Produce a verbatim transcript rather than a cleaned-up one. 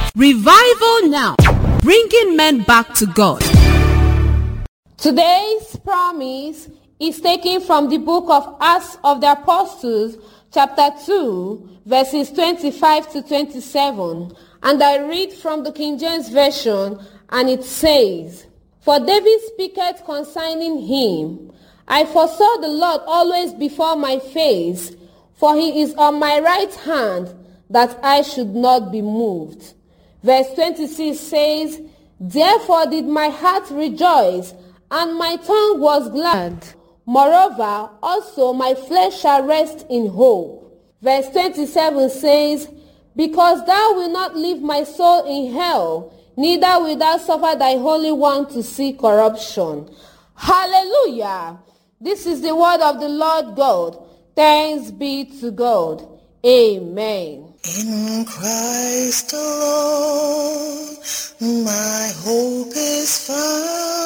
Revival Now, bringing men back to God. Today's promise is taken from the book of Acts of the Apostles, chapter two, verses twenty-five to twenty-seven. And I read from the King James Version, and it says, "For David speaketh concerning him, I foresaw the Lord always before my face, for he is on my right hand, that I should not be moved." Verse twenty-six says, "Therefore did my heart rejoice, and my tongue was glad. Moreover, also my flesh shall rest in hope." Verse twenty-seven says, "Because thou wilt not leave my soul in hell, neither wilt thou suffer thy Holy One to see corruption." Hallelujah! This is the word of the Lord God. Thanks be to God. Amen. In Christ alone, my hope is found.